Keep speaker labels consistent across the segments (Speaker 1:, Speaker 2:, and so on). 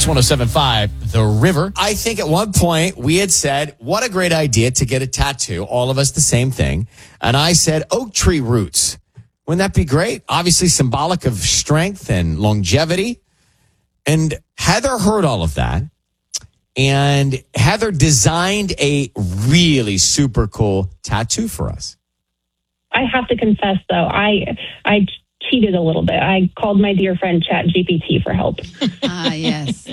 Speaker 1: Kicks 107.5, The River.
Speaker 2: I think at one point we had said, what a great idea to get a tattoo. All of us the same thing. And I said, oak tree roots. Wouldn't that be great? Obviously symbolic of strength and longevity. And Heather heard all of that. And Heather designed a really super cool tattoo for us.
Speaker 3: I have to confess, though, I cheated a little bit. I called my dear friend ChatGPT for help.
Speaker 4: Yes.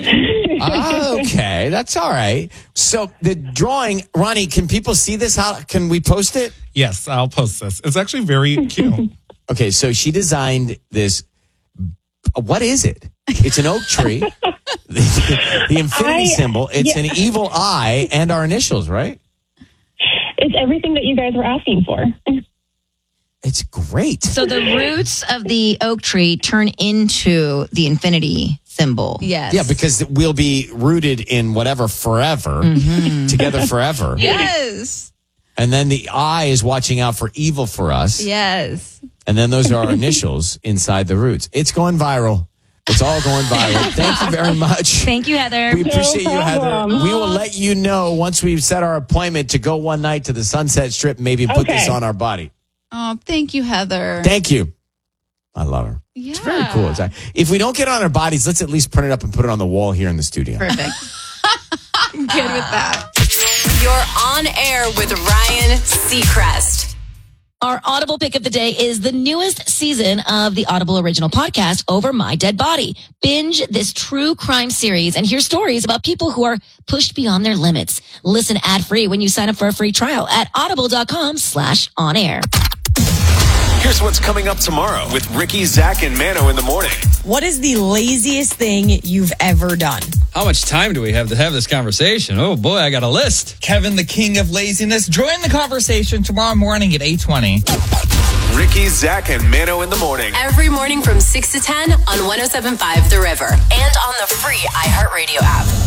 Speaker 2: Okay, that's all right. So the drawing, Ronnie, can people see this? How can we post it?
Speaker 5: Yes, I'll post this. It's actually very cute.
Speaker 2: Okay, so she designed this. What is it? It's an oak tree. The infinity symbol. It's an evil eye and our initials, right?
Speaker 3: It's everything that you guys were asking for.
Speaker 2: It's great.
Speaker 4: So the roots of the oak tree turn into the infinity symbol.
Speaker 6: Yes.
Speaker 2: Yeah, because we'll be rooted in whatever forever, together forever.
Speaker 6: Yes.
Speaker 2: And then the eye is watching out for evil for us.
Speaker 6: Yes.
Speaker 2: And then those are our initials inside the roots. It's going viral. It's all going viral. Thank you very much.
Speaker 4: Thank you, Heather.
Speaker 2: We appreciate you, Heather.
Speaker 3: problem.
Speaker 2: We will let you know once we've set our appointment to go one night to the Sunset Strip and maybe put this on our body.
Speaker 6: Oh, thank you, Heather.
Speaker 2: Thank you. I love her.
Speaker 6: Yeah.
Speaker 2: It's very cool. If we don't get it on our bodies, let's at least print it up and put it on the wall here in the studio.
Speaker 4: Perfect.
Speaker 6: I'm good with that.
Speaker 7: You're on air with Ryan Seacrest.
Speaker 8: Our Audible pick of the day is the newest season of the Audible original podcast, Over My Dead Body. Binge this true crime series and hear stories about people who are pushed beyond their limits. Listen ad-free when you sign up for a free trial at audible.com/onair.
Speaker 9: Here's what's coming up tomorrow with Ricky, Zach, and Mano in the morning.
Speaker 10: What is the laziest thing you've ever done?
Speaker 11: How much time do we have to have this conversation? Oh, boy, I got a list.
Speaker 5: Kevin, the king of laziness. Join the conversation tomorrow morning at 8:20.
Speaker 9: Ricky, Zach, and Mano in the morning.
Speaker 7: Every morning from 6 to 10 on 107.5 The River and on the free iHeartRadio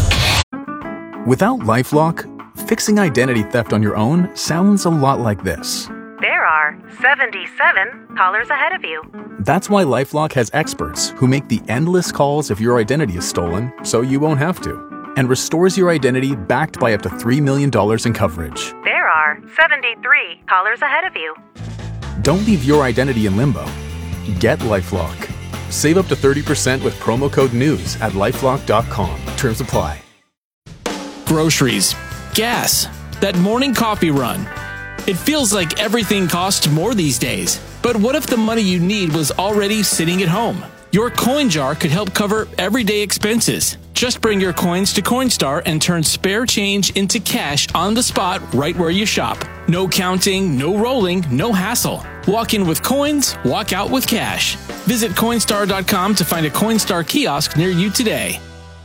Speaker 7: app.
Speaker 12: Without LifeLock, fixing identity theft on your own sounds a lot like this.
Speaker 13: There are 77 callers ahead of you.
Speaker 12: That's why LifeLock has experts who make the endless calls if your identity is stolen so you won't have to, and restores your identity backed by up to $3 million in coverage.
Speaker 13: There are 73 callers ahead of you.
Speaker 12: Don't leave your identity in limbo. Get LifeLock. Save up to 30% with promo code NEWS at LifeLock.com. Terms apply.
Speaker 14: Groceries, gas, that morning coffee run. It feels like everything costs more these days. But what if the money you need was already sitting at home? Your coin jar could help cover everyday expenses. Just bring your coins to Coinstar and turn spare change into cash on the spot right where you shop. No counting, no rolling, no hassle. Walk in with coins, walk out with cash. Visit Coinstar.com to find a Coinstar kiosk near you today.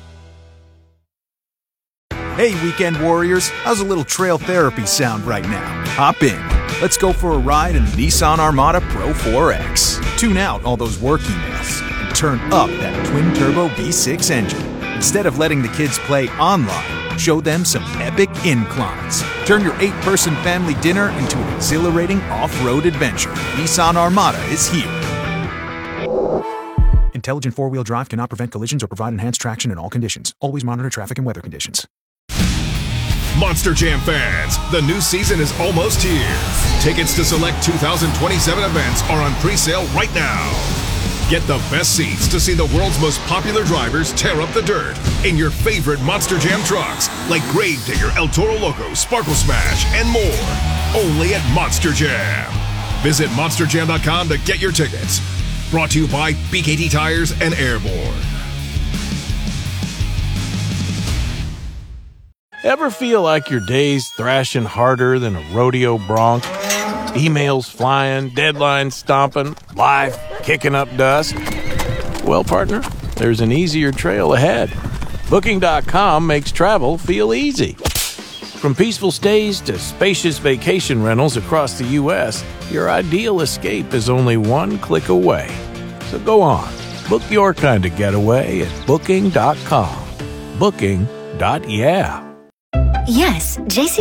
Speaker 15: Hey, weekend warriors, how's a little trail therapy sound right now? Hop in. Let's go for a ride in the Nissan Armada Pro 4X. Tune out all those work emails and turn up that twin-turbo V6 engine. Instead of letting the kids play online, show them some epic inclines. Turn your 8-person family dinner into an exhilarating off-road adventure. Nissan Armada is here. Intelligent four-wheel drive cannot prevent collisions or provide enhanced traction in all conditions. Always monitor traffic and weather conditions.
Speaker 16: Monster Jam fans, the new season is almost here. Tickets to select 2027 events are on pre-sale right now. Get the best seats to see the world's most popular drivers tear up the dirt in your favorite Monster Jam trucks, like Gravedigger, El Toro Loco, Sparkle Smash, and more. Only at Monster Jam. Visit monsterjam.com to get your tickets. Brought to you by BKT Tires and Airborne.
Speaker 17: Ever feel like your day's thrashing harder than a rodeo bronc? Emails flying, deadlines stomping, life kicking up dust? Well, partner, there's an easier trail ahead. Booking.com makes travel feel easy. From peaceful stays to spacious vacation rentals across the U.S., your ideal escape is only one click away. So go on, book your kind of getaway at Booking.com. Booking.yeah.
Speaker 18: Yes, JC